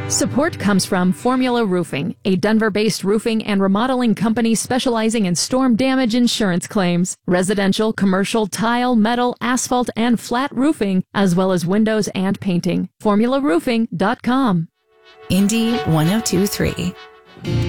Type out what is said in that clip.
Support comes from Formula Roofing, a Denver-based roofing and remodeling company specializing in storm damage insurance claims, residential, commercial, tile, metal, asphalt, and flat roofing, as well as windows and painting. FormulaRoofing.com. Indy 102.3.